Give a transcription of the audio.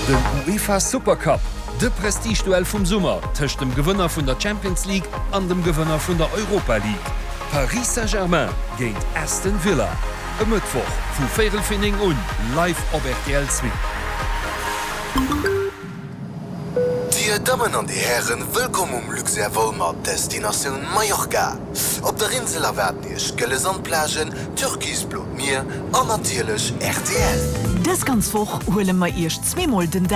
Den UEFA Supercup, de Prestigeduell vum Summer tëcht dem Gewënner vun der Champions League an dem Gewënner vun der Europa League. Paris Saint-Germain géint Aston Villa. E Mëttwoch vu Viertelfinning un live op RTL 2. Die Damen an die Herren, willkommen Luxerwolmer Destination Mallorca. Op der Insel erwerten ihr gëlle Sandplagen, Türkis Blut Meer an natierlech RTL. Das ganz woch hole ma erst zweimal den